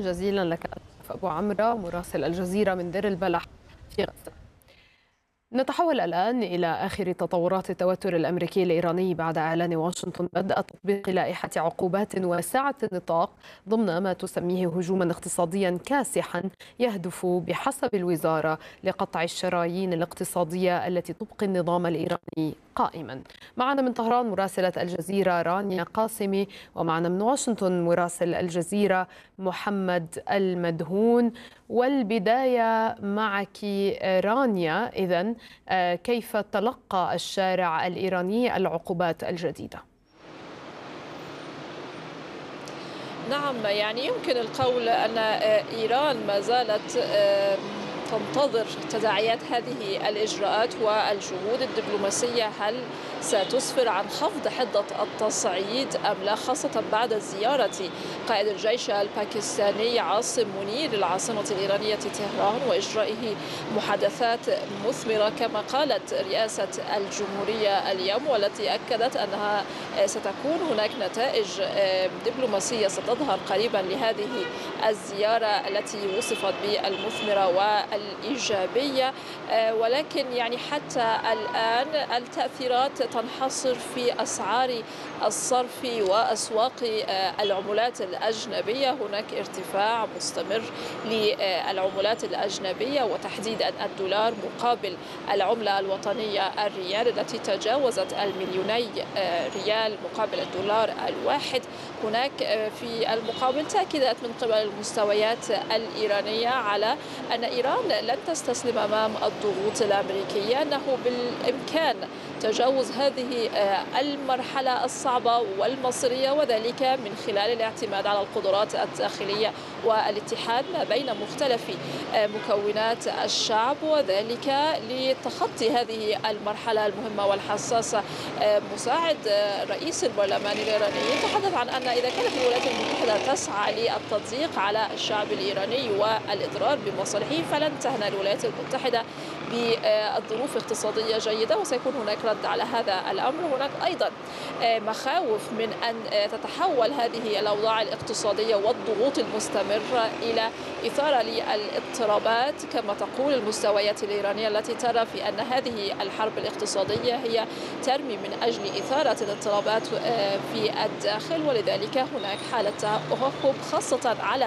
جزيلا لك أبو عمرو مراسل الجزيرة من دير البلح في غزة. نتحول الآن إلى آخر تطورات التوتر الأمريكي الإيراني بعد إعلان واشنطن بدء تطبيق لائحة عقوبات واسعة النطاق ضمن ما تسميه هجوما اقتصاديا كاسحا يهدف بحسب الوزارة لقطع الشرايين الاقتصادية التي تبقي النظام الإيراني قائما. معنا من طهران مراسلة الجزيرة رانيا قاسمي، ومعنا من واشنطن مراسل الجزيرة محمد المدهون. والبداية معك رانيا، إذن كيف تلقى الشارع الإيراني العقوبات الجديدة؟ نعم، يعني يمكن القول أن إيران ما زالت تنتظر تداعيات هذه الإجراءات والجهود الدبلوماسية. هل ستسفر عن خفض حدة التصعيد أم لا، خاصة بعد زيارة قائد الجيش الباكستاني عاصم منير العاصمة الإيرانية طهران وإجرائه محادثات مثمرة كما قالت رئاسة الجمهورية اليوم، والتي أكدت أنها ستكون هناك نتائج دبلوماسية ستظهر قريبا لهذه الزيارة التي وصفت بالمثمرة والإيجابية. ولكن يعني حتى الآن التأثيرات تنحصر في أسعار الصرف وأسواق العملات الأجنبية. هناك ارتفاع مستمر للعملات الأجنبية، وتحديدا الدولار مقابل العملة الوطنية الريال التي تجاوزت المليوني ريال مقابل الدولار الواحد. هناك في المقابل تأكيدات من قبل المستويات الإيرانية على أن إيران لن تستسلم أمام الضغوط الأمريكية، أنه بالإمكان تجاوز هذه المرحلة الصعبة والمصيرية، وذلك من خلال الاعتماد على القدرات الداخلية والاتحاد ما بين مختلف مكونات الشعب، وذلك لتخطي هذه المرحلة المهمة والحساسة. مساعد رئيس البرلمان الإيراني يتحدث عن أن إذا كانت الولايات المتحدة تسعى للتضييق على الشعب الإيراني والإضرار بمصالحه، فلن تهنى الولايات المتحدة بالظروف اقتصادية جيدة، وسيكون هناك رد على هذا الأمر. هناك أيضا مخاوف من أن تتحول هذه الأوضاع الاقتصادية والضغوط المستمرة إلى إثارة للاضطرابات كما تقول المستويات الإيرانية، التي ترى في أن هذه الحرب الاقتصادية هي ترمي من أجل إثارة الاضطرابات في الداخل، ولذلك هناك حالة تأهب خاصة على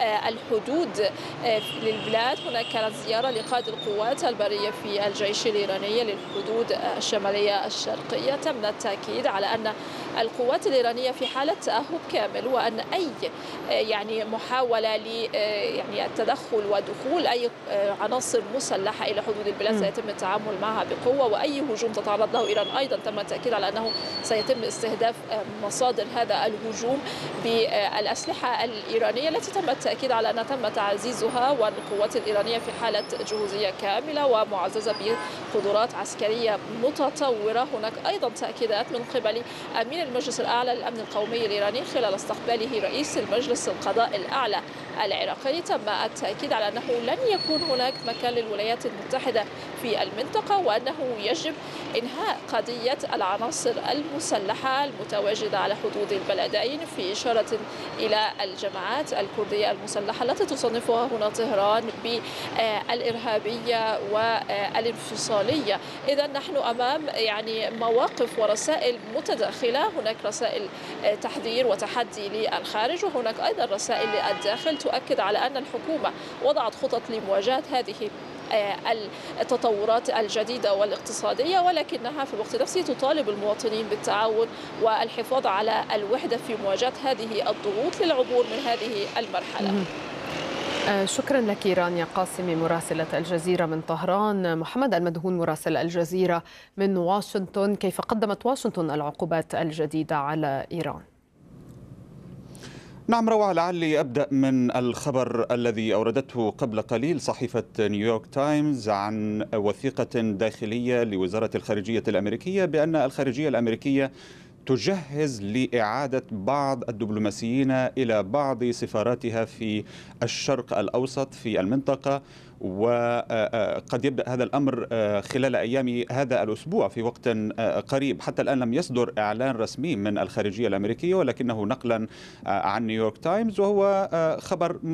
الحدود للبلاد. هناك كانت زيارة لقائد القوات البرية في الجيش الإيراني للحدود الشمالية الشرقية. تم التأكيد على أن القوات الإيرانية في حالة تأهب كامل، وأن أي يعني محاولة ل يعني التدخل ودخول أي عناصر مسلحة إلى حدود البلاد سيتم التعامل معها بقوة، وأي هجوم تتعرض له إيران أيضا تم التأكيد على أنه سيتم استهداف مصادر هذا الهجوم بالأسلحة الإيرانية التي تم التأكيد على أنها تم تعزيزها، والقوات الإيرانية في حالة جهوزية كاملة ومعززة بقدرات عسكرية متطورة. هناك أيضا تأكيدات من قبل أمين المجلس الأعلى للأمن القومي الإيراني خلال استقباله رئيس المجلس القضاء الأعلى العراقي. تم التأكيد على أنه لن يكون هناك مكان للولايات المتحدة في المنطقة، وأنه يجب إنهاء قضية العناصر المسلحة المتواجدة على حدود البلدين، في إشارة إلى الجماعات الكردية المسلحة التي تصنفها هنا طهران بالإرهابية والانفصالية. إذا نحن أمام يعني مواقف ورسائل متداخلة، هناك رسائل تحذير وتحدي للخارج، وهناك أيضا رسائل للداخل تؤكد على أن الحكومة وضعت خطط لمواجهة هذه التطورات الجديدة والاقتصادية، ولكنها في الوقت نفسه تطالب المواطنين بالتعاون والحفاظ على الوحدة في مواجهة هذه الضغوط للعبور من هذه المرحلة. شكرا لك رانيا قاسمي مراسلة الجزيرة من طهران. محمد المدهون مراسل الجزيرة من واشنطن، كيف قدمت واشنطن العقوبات الجديدة على إيران؟ نعم روعة، لعلي أبدأ من الخبر الذي أوردته قبل قليل صحيفة نيويورك تايمز عن وثيقة داخلية لوزارة الخارجية الأمريكية بأن الخارجية الأمريكية تجهز لإعادة بعض الدبلوماسيين إلى بعض سفاراتها في الشرق الأوسط في المنطقة، وقد يبدأ هذا الأمر خلال أيام هذا الأسبوع في وقت قريب. حتى الآن لم يصدر إعلان رسمي من الخارجية الأمريكية، ولكنه نقلا عن نيويورك تايمز، وهو خبر